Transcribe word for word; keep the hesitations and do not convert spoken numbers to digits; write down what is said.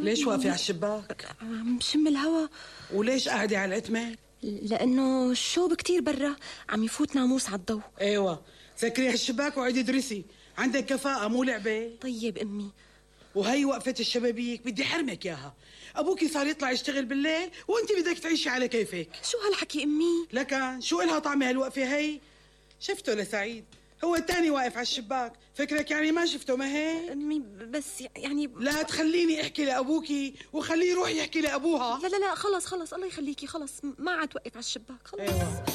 ليش واقفة على الشباك؟ عم بشم الهوا. وليش قاعدة على الأتمة؟ لأنه الشوب كتير برا، عم يفوت ناموس على الضوء. ايوه، سكري هالشباك وعيدي ادرسي، عندك كفاءة مو لعبة. طيب أمي. وهي وقفة الشبابيك بدي حرمك ياها. أبوكي صار يطلع يشتغل بالليل وأنت بدك تعيشي على كيفك. شو هالحكي أمي؟ لكن شو إلها طعمة هالوقفة هي؟ شفته لسعيد، هو التاني واقف على الشباك، فكرك يعني ما شفته؟ ما هي أمي بس يعني لا تخليني احكي لأبوكي وخليه يروح يحكي لأبوها. لا لا لا خلص خلص الله يخليكي، خلص ما عاد توقف على الشباك خلص. أيوة.